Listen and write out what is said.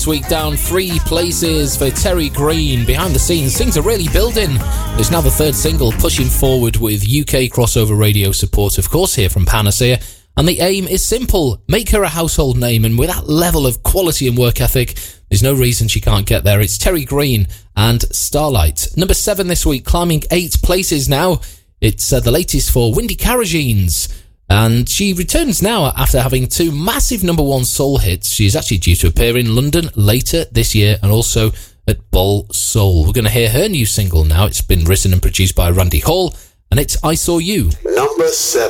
this week, down 3 places for Terry Green. Behind the scenes, things are really building. It's now the 3rd single, pushing forward with UK crossover radio support, of course, here from Panacea. And the aim is simple: make her a household name, and with that level of quality and work ethic, there's no reason she can't get there. It's Terry Green and Starlight. Number 7 this week, climbing 8 places now. It's the latest for Wendy Carragines. And she returns now after having 2 massive number 1 soul hits. She's actually due to appear in London later this year and also at Bol Soul. We're going to hear her new single now. It's been written and produced by Randy Hall, and it's I Saw You. Number 7.